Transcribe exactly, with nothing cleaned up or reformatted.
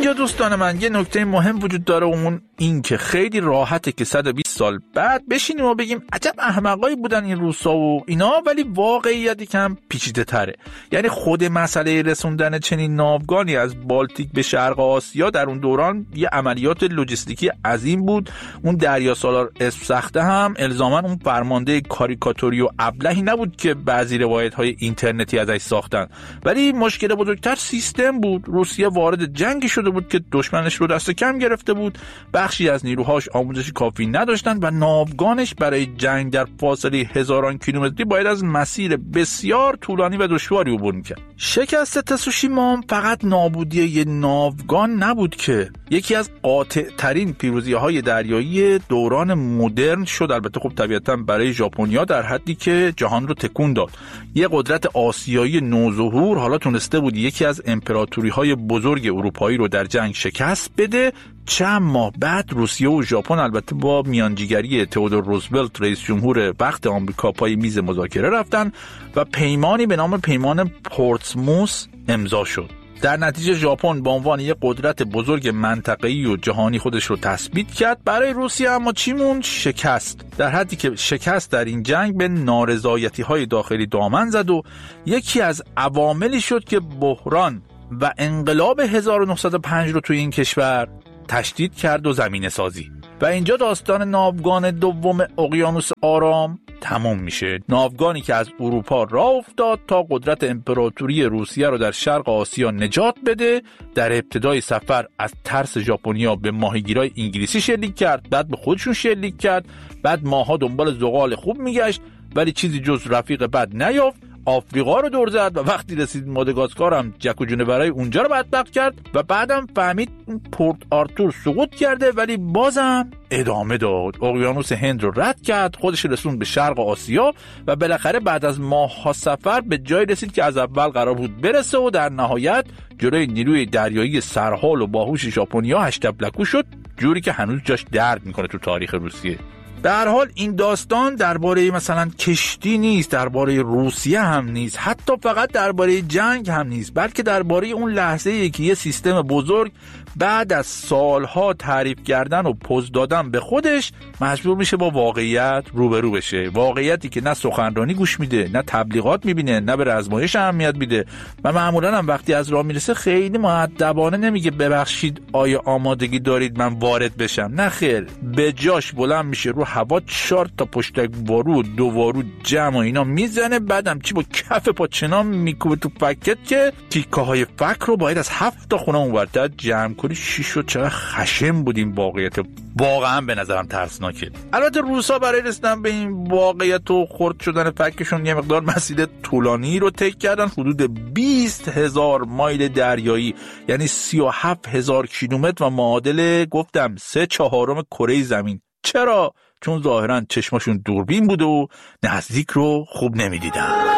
اینجا دوستان من یه نکته مهم وجود داره، اون این که خیلی راحته که صد و بیست سال بعد بشینیم و بگیم عجب احمقایی بودن این روسا و اینا، ولی واقعیت یکم پیچیده تره. یعنی خود مسئله رسوندن چنین ناوگانی از بالتیک به شرق آسیا در اون دوران یه عملیات لوجستیکی عظیم بود. اون دریا سالار اسم سخته هم الزاما اون فرمانده کاریکاتوری و ابلهی نبود که بعضی روایت‌های اینترنتی ازش ساختن، ولی مشکل بزرگتر سیستم بود. روسیه وارد جنگی شده بود که دشمنش رو دست کم گرفته بود، بخشی از نیروهاش آموزش کافی نداشتن و ناوگانش برای جنگ در فاصله هزاران کیلومتری باید از مسیر بسیار طولانی و دشواری عبور می‌کرد. شکست تسوشیما فقط نابودی یه ناوگان نبود که یکی از قاطع‌ترین پیروزی‌های دریایی دوران مدرن شد. البته خب طبیعتاً برای ژاپنیا در حدی که جهان رو تکون داد. یه قدرت آسیایی نوظهور حالا تونسته بود یکی از امپراتوری‌های بزرگ اروپایی رو در جنگ شکست بده. چند ماه بعد روسیه و ژاپن البته با میانجیگری تئودور روزولت رئیس جمهور وقت آمریکا پای میز مذاکره رفتن و پیمانی به نام پیمان پورتسموث امضا شد. در نتیجه ژاپن به عنوان یک قدرت بزرگ منطقه‌ای و جهانی خودش رو تثبیت کرد. برای روسیه اما چی موند؟ شکست. در حدی که شکست در این جنگ به نارضایتی‌های داخلی دامن زد و یکی از عواملی شد که بحران و انقلاب هزار و نهصد و پنج رو توی این کشور تشدید کرد و زمینه سازی. و اینجا داستان ناوگان دوم اقیانوس آرام تموم میشه. ناوگانی که از اروپا راه افتاد تا قدرت امپراتوری روسیه رو در شرق آسیا نجات بده. در ابتدای سفر از ترس ژاپنیا به ماهیگیرای انگلیسی شلیک کرد، بعد به خودشون شلیک کرد، بعد ماها دنبال زغال خوب میگشت ولی چیزی جز رفیق بد نیافت. آفریقا رو دور زد و وقتی رسید ماداگاسکار هم جک و جونورای اونجا رو بدبخت کرد و بعدم فهمید پورت آرتور سقوط کرده ولی بازم ادامه داد. اقیانوس هند رو رد کرد، خودش رسوند به شرق آسیا و بالاخره بعد از ماه‌ها سفر به جای رسید که از اول قرار بود برسه و در نهایت جلوی نیروی دریایی سرحال و باهوش ژاپنیا هشتبلکو شد، جوری که هنوز جاش درد میکنه تو تاریخ روسیه. به هر حال این داستان درباره مثلا کشتی نیست، درباره روسیه هم نیست، حتی فقط درباره جنگ هم نیست، بلکه درباره اون لحظه‌ای که یه سیستم بزرگ بعد از سالها تعریف کردن و پوز دادن به خودش مجبور میشه با واقعیت روبرو بشه. واقعیتی که نه سخنرانی گوش میده، نه تبلیغات میبینه، نه به رزمایش اهمیت میده و معمولا هم وقتی از راه میرسه خیلی مؤدبانه نمیگه ببخشید آیا آمادگی دارید من وارد بشم. نه خیر، به جاش بلند میشه رو هوا چهار تا پشتک وارو و دو وارو جمع و اینا میزنه، بعدم چی با کف پا چنان میکوبه تو پکت که تیکه های فک رو باید از هفت تا خونه اونورتر جمع کنی. شیش و چقدر خشم بودیم. واقعیت واقعا به نظرم ترسناکه. البته روسا برای رسیدن به این واقعیت و خرد شدن فکشون یه مقدار مسیر طولانی رو طی کردن، حدود بیست هزار مایل دریایی، یعنی سی و هفت هزار کیلومتر و معادل گفتم سه چهارم کره زمین. چرا؟ چون ظاهرا چشماشون دوربین بود و نزدیک رو خوب نمیدیدن.